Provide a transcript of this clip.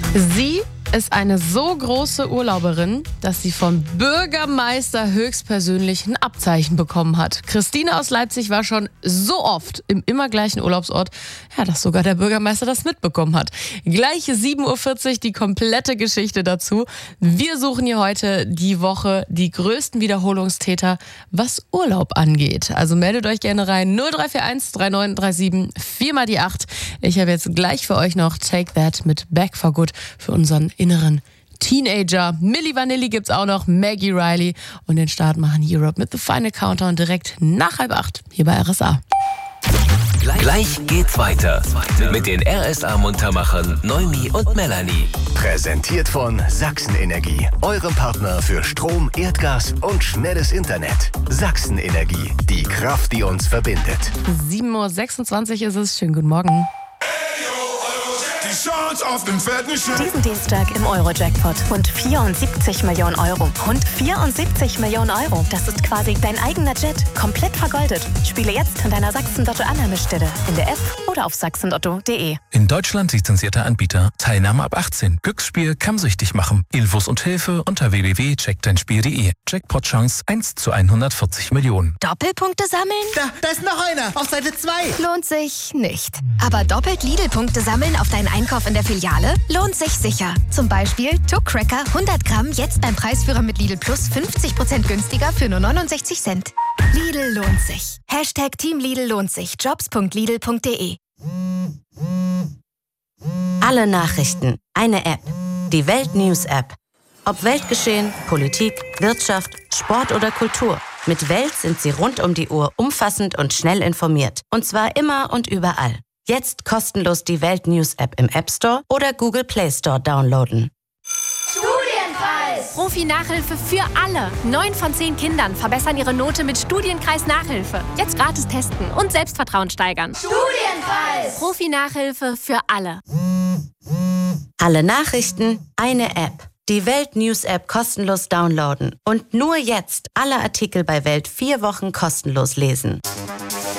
Sie ist eine so große Urlauberin, dass sie vom Bürgermeister höchstpersönlich ein Abzeichen bekommen hat. Christine aus Leipzig war schon so oft im immer gleichen Urlaubsort, dass sogar der Bürgermeister das mitbekommen hat. Gleich 7.40 Uhr die komplette Geschichte dazu. Wir suchen hier heute die Woche die größten Wiederholungstäter, was Urlaub angeht. Also meldet euch gerne rein. 0341 3937 4 mal die 8. Ich habe jetzt gleich für euch noch Take That mit Back for Good für unseren inneren Teenager. Milli Vanilli gibt's auch noch, Maggie Riley und den Start machen Europe mit The Final Countdown direkt nach 7:30 hier bei RSA. Gleich geht's weiter mit den RSA-Muntermachern Noemi und Melanie. Präsentiert von Sachsen Energie, eurem Partner für Strom, Erdgas und schnelles Internet. Sachsen Energie, die Kraft, die uns verbindet. 7.26 Uhr ist es. Schönen guten Morgen. Diesen Dienstag im Euro-Jackpot. Rund 74 Millionen Euro. Rund 74 Millionen Euro. Das ist quasi dein eigener Jet. Komplett vergoldet. Spiele jetzt an deiner Sachsen-Lotto-Annahmestelle. In der App oder auf sachsenlotto.de. In Deutschland lizenzierter Anbieter. Teilnahme ab 18. Glücksspiel kann süchtig machen. Infos und Hilfe unter www.checkdeinspiel.de. Jackpot-Chance 1 zu 140 Millionen. Doppelpunkte sammeln? Da ist noch einer. Auf Seite 2. Lohnt sich nicht. Aber doppelt Lidl-Punkte sammeln auf deinen Einkauf in der Filiale? Lohnt sich sicher. Zum Beispiel Tuck Cracker 100 Gramm jetzt beim Preisführer mit Lidl Plus 50% günstiger für nur 69 Cent. Lidl lohnt sich. Hashtag Team Lidl lohnt sich. Jobs.lidl.de. Alle Nachrichten. Eine App. Die Welt News App. Ob Weltgeschehen, Politik, Wirtschaft, Sport oder Kultur. Mit Welt sind Sie rund um die Uhr umfassend und schnell informiert. Und zwar immer und überall. Jetzt kostenlos die Welt News App im App Store oder Google Play Store downloaden. Studienkreis! Profi-Nachhilfe für alle. 9 von 10 Kindern verbessern ihre Note mit Studienkreis-Nachhilfe. Jetzt gratis testen und Selbstvertrauen steigern. Studienkreis! Profi-Nachhilfe für alle. Alle Nachrichten, eine App. Die Welt News App kostenlos downloaden. Und nur jetzt alle Artikel bei Welt 4 Wochen kostenlos lesen.